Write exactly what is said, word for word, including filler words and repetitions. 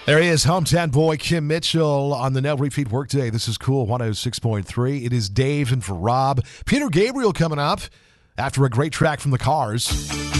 There he is, hometown boy Kim Mitchell on the Now Repeat Workday. This is Cool one oh six point three. It is Dave and for Rob. Peter Gabriel coming up after a great track from the Cars.